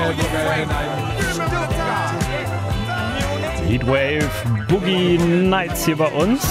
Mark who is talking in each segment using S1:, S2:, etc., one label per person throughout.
S1: Heatwave Boogie Nights hier bei uns.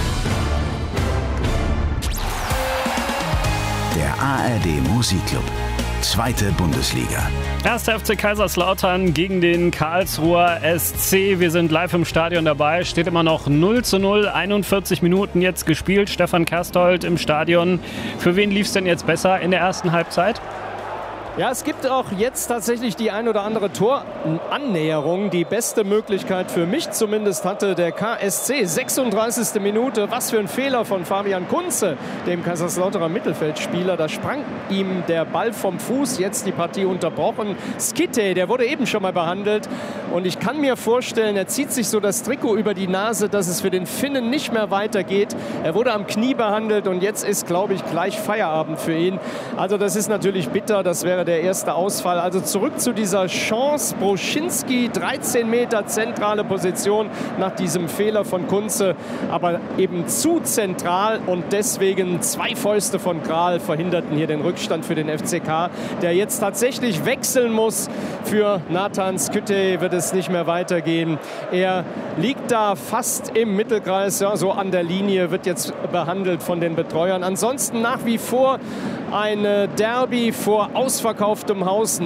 S2: Der ARD Musikclub, 2. Bundesliga.
S1: 1. FC Kaiserslautern gegen den Karlsruher SC. Wir sind live im Stadion dabei. Steht immer noch 0:0, 41 Minuten jetzt gespielt. Stefan Kersthold im Stadion. Für wen lief es denn jetzt besser in der ersten Halbzeit?
S3: Ja, es gibt auch jetzt tatsächlich die ein oder andere Torannäherung. Die beste Möglichkeit für mich zumindest hatte der KSC. 36. Minute. Was für ein Fehler von Fabian Kunze, dem Kaiserslauterer Mittelfeldspieler. Da sprang ihm der Ball vom Fuß. Jetzt die Partie unterbrochen. Skitte, der wurde eben schon mal behandelt. Und ich kann mir vorstellen, er zieht sich so das Trikot über die Nase, dass es für den Finnen nicht mehr weitergeht. Er wurde am Knie behandelt und jetzt ist, glaube ich, gleich Feierabend für ihn. Also das ist natürlich bitter. Das wäre der erste Ausfall. Also zurück zu dieser Chance. Broschinski, 13 Meter zentrale Position nach diesem Fehler von Kunze, aber eben zu zentral und deswegen 2 Fäuste von Kral verhinderten hier den Rückstand für den FCK, der jetzt tatsächlich wechseln muss. Für Nathan Skytte wird es nicht mehr weitergehen. Er liegt da fast im Mittelkreis, ja, so an der Linie, wird jetzt behandelt von den Betreuern. Ansonsten nach wie vor ein Derby vor ausverkauftem Haus,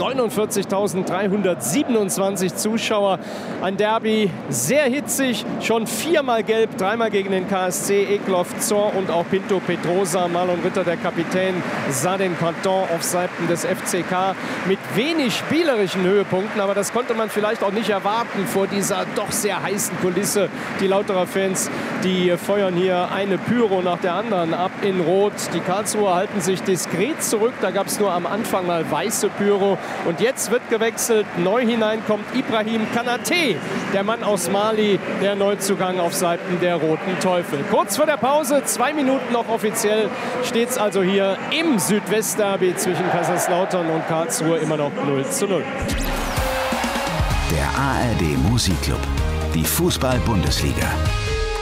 S3: 49.327 Zuschauer. Ein Derby sehr hitzig, schon 4-mal gelb, 3-mal gegen den KSC, Ekloff, Zor und auch Pinto Pedrosa. Marlon Ritter, der Kapitän, sah den Karton auf Seiten des FCK mit wenig spielerischen Höhepunkten, aber das konnte man vielleicht auch nicht erwarten vor dieser doch sehr heißen Kulisse. Die Lauterer Fans, die feuern hier eine Pyro nach der anderen ab in Rot. Die Karlsruher halten sich diskret zurück. Da gab es nur am Anfang mal weiße Pyro. Und jetzt wird gewechselt. Neu hineinkommt Ibrahim Kanate, der Mann aus Mali, der Neuzugang auf Seiten der Roten Teufel. Kurz vor der Pause, 2 Minuten noch offiziell, steht es also hier im Südwestderby zwischen Kaiserslautern und Karlsruhe immer noch 0:0.
S2: Der ARD Musikclub, die Fußball-Bundesliga.